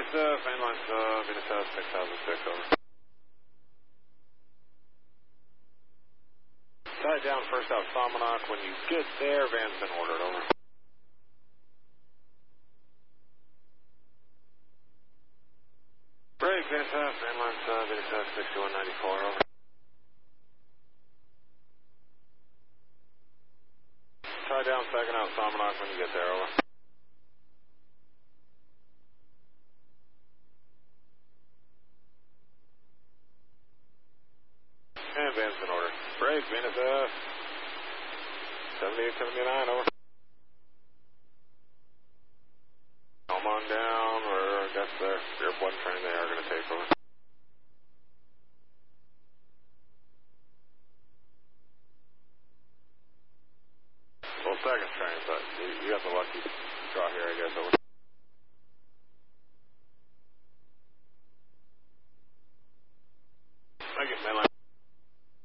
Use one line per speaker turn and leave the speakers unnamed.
mainline Venus 6006, over. Tie down first out Salmonok. When you get there, van's been ordered, over. Break, Venus mainline Venus 6194, over. Tie down second out Salmonok when you get there, over. And van's been ordered. Break, Venus 7879, over. Come on down, or I guess the airport train they are going to take, over. Well, second train, but you got the lucky draw here, I guess, over. Thank you, mainline.